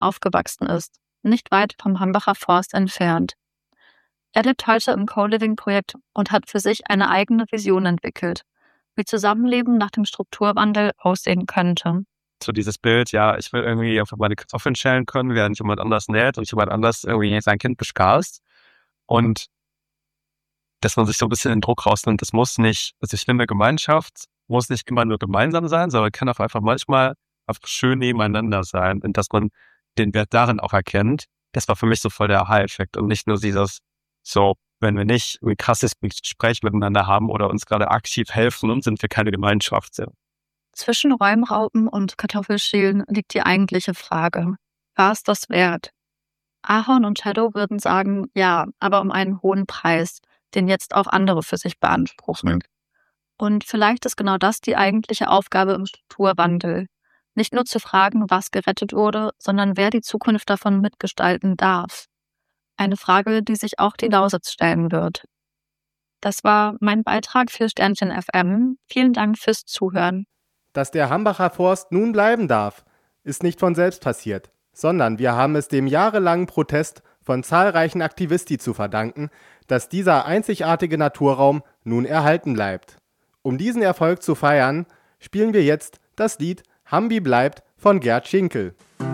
aufgewachsen ist, nicht weit vom Hambacher Forst entfernt. Er lebt heute im Co-Living-Projekt und hat für sich eine eigene Vision entwickelt, wie Zusammenleben nach dem Strukturwandel aussehen könnte. So dieses Bild, ja, ich will irgendwie einfach meine Kartoffeln schälen können, während jemand anders näht und jemand anders irgendwie sein Kind bespaßt. Und dass man sich so ein bisschen den Druck rausnimmt, das muss nicht, also ich finde, Gemeinschaft muss nicht immer nur gemeinsam sein, sondern kann auch einfach manchmal einfach schön nebeneinander sein und dass man den Wert darin auch erkennt. Das war für mich so voll der Aha-Effekt und nicht nur dieses, so, wenn wir nicht ein krasses Gespräch miteinander haben oder uns gerade aktiv helfen, sind wir keine Gemeinschaft. Zwischen Räumraupen und Kartoffelschälen liegt die eigentliche Frage. War es das wert? Ahorn und Shadow würden sagen, ja, aber um einen hohen Preis, den jetzt auch andere für sich beanspruchen. Und vielleicht ist genau das die eigentliche Aufgabe im Strukturwandel. Nicht nur zu fragen, was gerettet wurde, sondern wer die Zukunft davon mitgestalten darf. Eine Frage, die sich auch die Lausitz stellen wird. Das war mein Beitrag für Sternchen FM. Vielen Dank fürs Zuhören. Dass der Hambacher Forst nun bleiben darf, ist nicht von selbst passiert, sondern wir haben es dem jahrelangen Protest von zahlreichen Aktivisti zu verdanken, dass dieser einzigartige Naturraum nun erhalten bleibt. Um diesen Erfolg zu feiern, spielen wir jetzt das Lied Hambi bleibt von Gerd Schinkel.